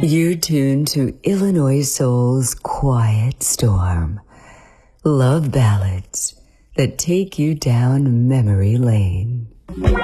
You're tuned to Illinois Soul's Quiet Storm. Love ballads that take you down memory lane.